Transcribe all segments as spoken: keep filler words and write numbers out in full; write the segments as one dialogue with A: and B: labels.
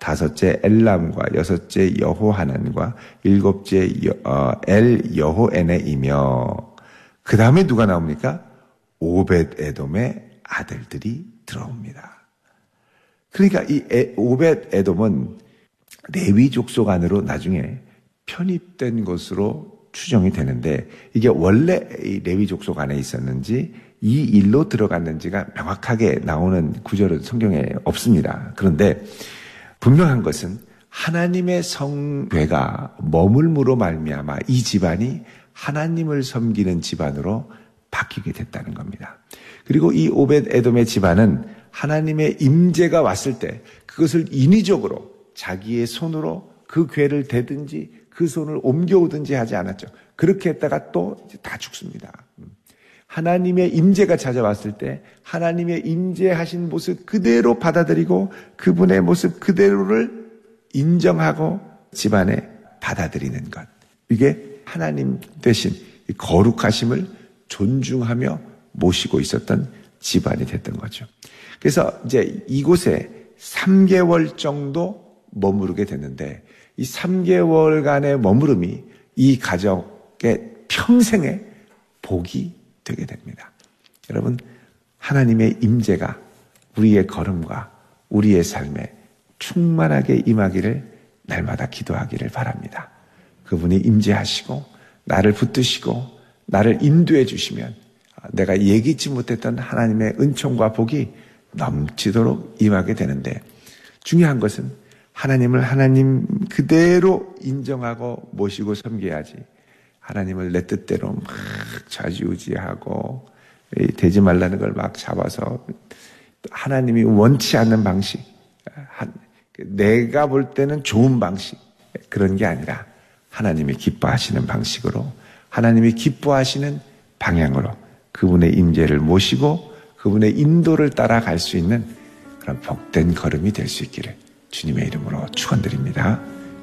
A: 다섯째 엘람과 여섯째 여호하난과 일곱째 어, 엘 여호에네이며 그 다음에 누가 나옵니까? 오벳 에돔의 아들들이 들어옵니다. 그러니까 이 오벳 에돔은 레위 족속 안으로 나중에 편입된 것으로 추정이 되는데 이게 원래 이 레위 족속 안에 있었는지 이 일로 들어갔는지가 명확하게 나오는 구절은 성경에 없습니다. 그런데 분명한 것은 하나님의 성궤가 머물므로 말미암아 이 집안이 하나님을 섬기는 집안으로 바뀌게 됐다는 겁니다. 그리고 이 오벳 에돔의 집안은 하나님의 임재가 왔을 때 그것을 인위적으로 자기의 손으로 그 궤를 대든지 그 손을 옮겨오든지 하지 않았죠. 그렇게 했다가 또 다 죽습니다. 하나님의 임재가 찾아왔을 때 하나님의 임재하신 모습 그대로 받아들이고 그분의 모습 그대로를 인정하고 집안에 받아들이는 것. 이게 하나님 대신 거룩하심을 존중하며 모시고 있었던 집안이 됐던 거죠. 그래서 이제 이곳에 삼 개월 정도 머무르게 됐는데 이 삼 개월간의 머무름이 이 가족의 평생의 복이 되게 됩니다. 여러분, 하나님의 임재가 우리의 걸음과 우리의 삶에 충만하게 임하기를 날마다 기도하기를 바랍니다. 그분이 임재하시고 나를 붙드시고 나를 인도해 주시면 내가 예기치 못했던 하나님의 은총과 복이 넘치도록 임하게 되는데 중요한 것은 하나님을 하나님 그대로 인정하고 모시고 섬겨야지 하나님을 내 뜻대로 막 좌지우지하고 되지 말라는 걸 막 잡아서 하나님이 원치 않는 방식, 내가 볼 때는 좋은 방식 그런 게 아니라 하나님이 기뻐하시는 방식으로 하나님이 기뻐하시는 방향으로 그분의 임재를 모시고 그분의 인도를 따라갈 수 있는 그런 복된 걸음이 될 수 있기를 주님의 이름으로 축원드립니다.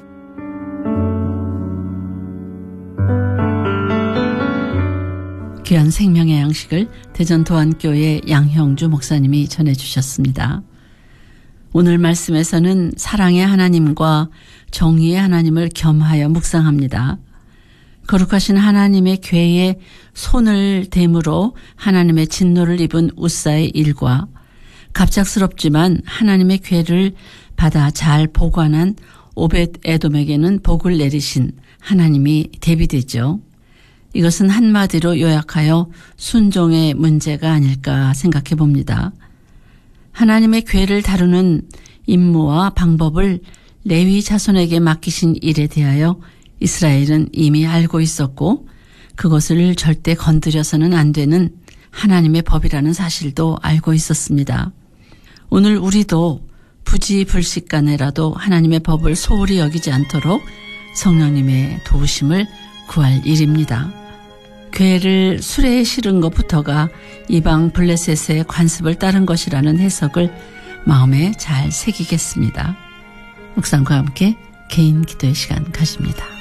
B: 귀한 생명의 양식을 대전도안교회 양형주 목사님이 전해주셨습니다. 오늘 말씀에서는 사랑의 하나님과 정의의 하나님을 겸하여 묵상합니다. 거룩하신 하나님의 궤에 손을 대므로 하나님의 진노를 입은 웃사의 일과 갑작스럽지만 하나님의 궤를 받아 잘 보관한 오벳 에돔에게는 복을 내리신 하나님이 대비되죠. 이것은 한마디로 요약하여 순종의 문제가 아닐까 생각해 봅니다. 하나님의 궤를 다루는 임무와 방법을 레위 자손에게 맡기신 일에 대하여 이스라엘은 이미 알고 있었고 그것을 절대 건드려서는 안 되는 하나님의 법이라는 사실도 알고 있었습니다. 오늘 우리도 부지불식간에라도 하나님의 법을 소홀히 여기지 않도록 성령님의 도우심을 구할 일입니다. 궤를 수레에 실은 것부터가 이방 블레셋의 관습을 따른 것이라는 해석을 마음에 잘 새기겠습니다. 묵상과 함께 개인 기도의 시간 가집니다.